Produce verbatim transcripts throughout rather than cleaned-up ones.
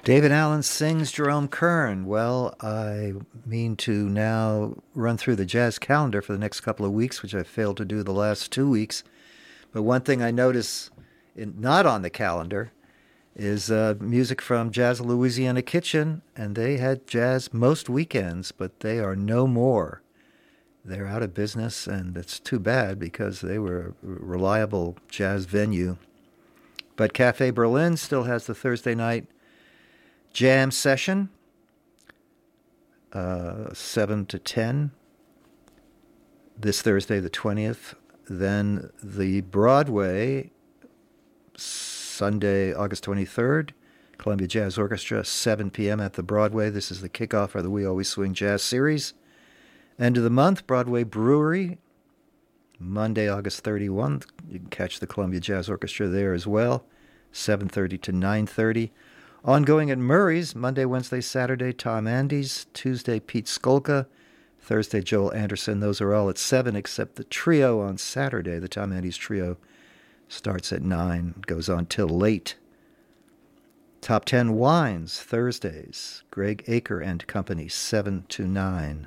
David Allen sings Jerome Kern. Well, I mean to now run through the jazz calendar for the next couple of weeks, which I failed to do the last two weeks. But one thing I notice in, not on the calendar is uh, music from Jazz Louisiana Kitchen, and they had jazz most weekends, but they are no more. They're out of business, and it's too bad because they were a reliable jazz venue. But Cafe Berlin still has the Thursday night jam session, uh, seven to ten, this Thursday the twentieth. Then the Broadway, Sunday, August twenty-third, Columbia Jazz Orchestra, seven p.m. at the Broadway. This is the kickoff for the We Always Swing Jazz Series. End of the month, Broadway Brewery, Monday, August thirty-first. You can catch the Columbia Jazz Orchestra there as well, seven thirty to nine thirty. Ongoing at Murray's, Monday, Wednesday, Saturday, Tom Andes. Tuesday, Pete Skolka. Thursday, Joel Anderson. Those are all at seven, except the trio on Saturday. The Tom Andes trio starts at nine, goes on till late. Top ten Wines, Thursdays. Greg Aker and Company, seven to nine.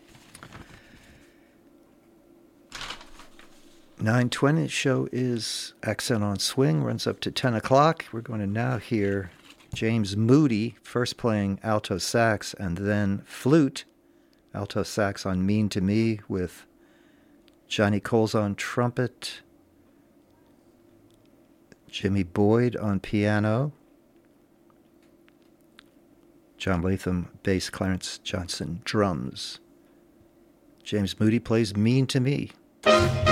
nine twenty show is Accent on Swing, runs up to ten o'clock. We're going to now hear James Moody, first playing alto sax and then flute. Alto sax on Mean to Me with Johnny Coles on trumpet, Jimmy Boyd on piano, John Latham bass, Clarence Johnson drums. James Moody plays Mean to Me.